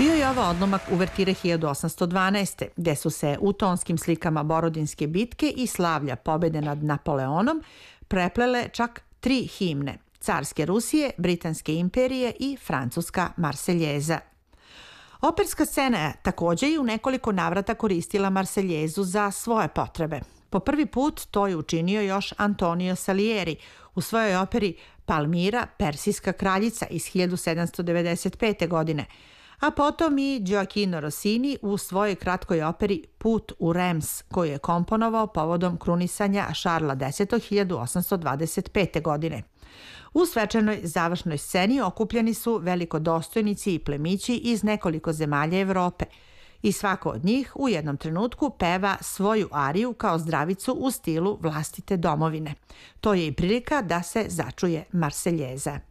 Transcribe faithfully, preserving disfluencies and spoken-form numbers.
Bio je ovo odlomak uvertire hiljadu osamsto dvanaeste. gde su se u tonskim slikama Borodinske bitke i slavlja pobede nad Napoleonom preplele čak tri himne: Carske Rusije, Britanske imperije i Francuska Marseljeza. Operska scena je takođe i u nekoliko navrata koristila Marseljezu za svoje potrebe. Po prvi put to je učinio još Antonio Salieri u svojoj operi Palmira, Persijska kraljica iz hiljadu sedamsto devedeset pete. godine, a potom i Gioachino Rossini u svojoj kratkoj operi Put u Reims, koju je komponovao povodom krunisanja Šarla desetog hiljadu osamsto dvadeset pete. godine. U svečanoj završnoj sceni okupljeni su velikodostojnici i plemići iz nekoliko zemalja Evrope i svako od njih u jednom trenutku peva svoju ariju kao zdravicu u stilu vlastite domovine. To je i prilika da se začuje Marseljeza.